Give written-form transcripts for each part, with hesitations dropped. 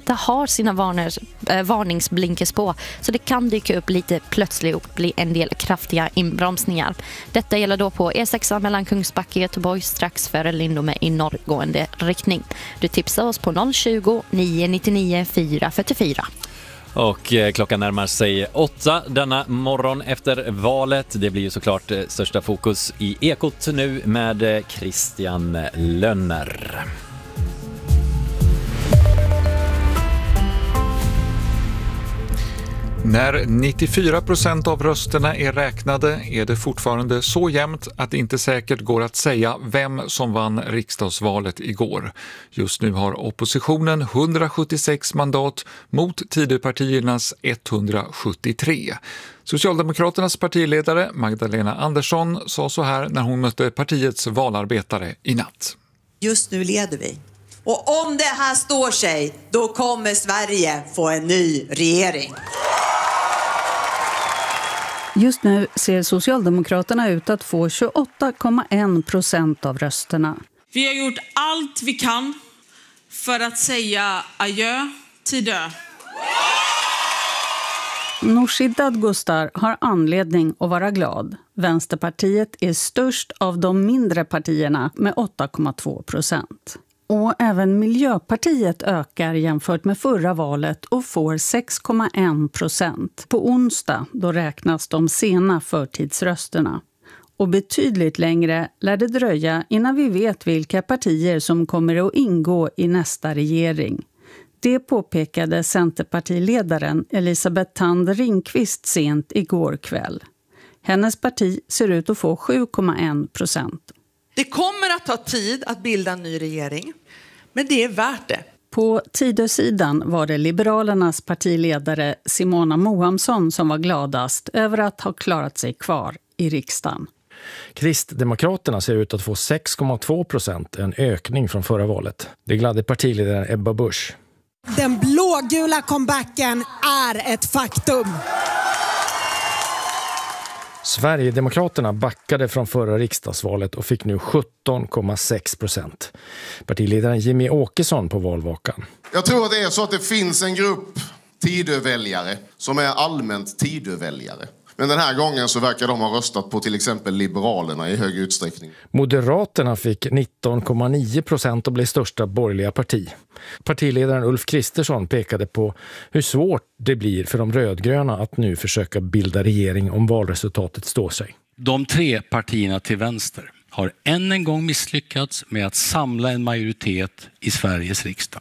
inte har sina varningsblinkers på, så det kan dyka upp lite plötsligt och bli en del kraftiga inbromsningar. Detta gäller då på E6 mellan Kungsbacka och Göteborg strax före Lindome i norrgående riktning. Du tipsar oss på 020 999 444. Och klockan närmar sig 8 denna morgon efter valet. Det blir ju såklart största fokus i Ekot nu med Christian Lönner. När 94% av rösterna är räknade är det fortfarande så jämnt att det inte säkert går att säga vem som vann riksdagsvalet igår. Just nu har oppositionen 176 mandat mot Tidöpartiernas 173. Socialdemokraternas partiledare Magdalena Andersson sa så här när hon mötte partiets valarbetare i natt. Just nu leder vi. Och om det här står sig, då kommer Sverige få en ny regering. Just nu ser Socialdemokraterna ut att få 28,1% av rösterna. Vi har gjort allt vi kan för att säga adjö till dö. Nooshi Dadgostar har anledning att vara glad. Vänsterpartiet är störst av de mindre partierna med 8,2%. Och även Miljöpartiet ökar jämfört med förra valet och får 6,1%. På onsdag då räknas de sena förtidsrösterna. Och betydligt längre lär det dröja innan vi vet vilka partier som kommer att ingå i nästa regering. Det påpekade Centerpartiledaren Elisabeth Thand Ringqvist sent igår kväll. Hennes parti ser ut att få 7,1%. Det kommer att ta tid att bilda en ny regering, men det är värt det. På Tidösidan var det Liberalernas partiledare Simona Mohamsson som var gladast över att ha klarat sig kvar i riksdagen. Kristdemokraterna ser ut att få 6,2%, en ökning från förra valet. Det gladde partiledaren Ebba Busch. Den blågula comebacken är ett faktum. Sverigedemokraterna backade från förra riksdagsvalet och fick nu 17,6%. Partiledaren Jimmy Åkesson på valvakan. Jag tror att det är så att det finns en grupp Tidöväljare som är allmänt Tidöväljare. Men den här gången så verkar de ha röstat på till exempel Liberalerna i hög utsträckning. Moderaterna fick 19,9% och blev största borgerliga parti. Partiledaren Ulf Kristersson pekade på hur svårt det blir för de rödgröna att nu försöka bilda regering om valresultatet står sig. De tre partierna till vänster har än en gång misslyckats med att samla en majoritet i Sveriges riksdag.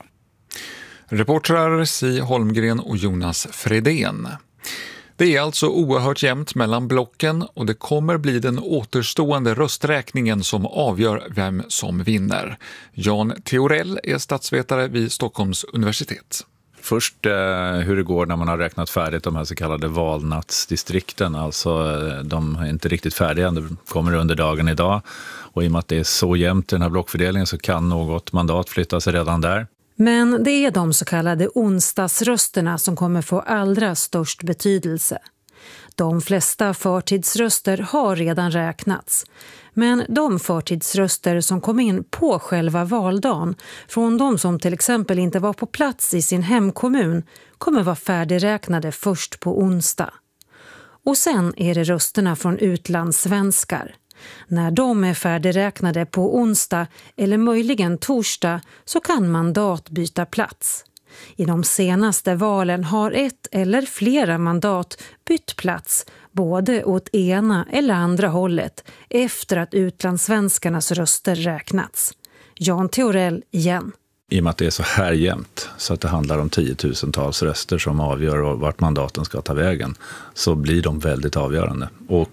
Reportrar Si Holmgren och Jonas Fredén. Det är alltså oerhört jämnt mellan blocken och det kommer bli den återstående rösträkningen som avgör vem som vinner. Jan Theorell är statsvetare vid Stockholms universitet. Först hur det går när man har räknat färdigt de här så kallade valnattsdistrikten. Alltså de är inte riktigt färdiga, det kommer under dagen idag. Och i och med att det är så jämnt i den här blockfördelningen så kan något mandat flytta sig redan där. Men det är de så kallade onsdagsrösterna som kommer få allra störst betydelse. De flesta förtidsröster har redan räknats. Men de förtidsröster som kom in på själva valdagen, från de som till exempel inte var på plats i sin hemkommun, kommer vara färdigräknade först på onsdag. Och sen är det rösterna från utlandssvenskar. När de är färdigräknade på onsdag eller möjligen torsdag så kan mandat byta plats. I de senaste valen har ett eller flera mandat bytt plats både åt ena eller andra hållet efter att utlandssvenskarnas röster räknats. Jan Theorell igen. I och med att det är så här jämnt så att det handlar om 10 000-tals röster som avgör vart mandaten ska ta vägen, så blir de väldigt avgörande. Och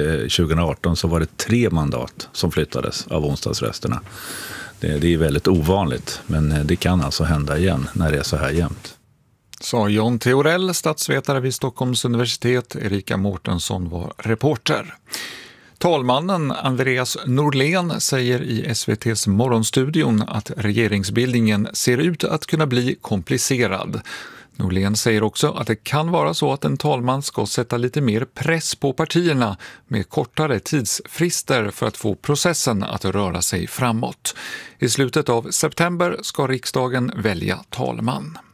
2018 så var det 3 mandat som flyttades av onsdagsrösterna. Det är väldigt ovanligt, men det kan alltså hända igen när det är så här jämnt. Sa Jan Theorell, statsvetare vid Stockholms universitet. Erika Mårtensson var reporter. Talmannen Andreas Norlén säger i SVT:s morgonstudion att regeringsbildningen ser ut att kunna bli komplicerad. Norlén säger också att det kan vara så att en talman ska sätta lite mer press på partierna med kortare tidsfrister för att få processen att röra sig framåt. I slutet av september ska riksdagen välja talman.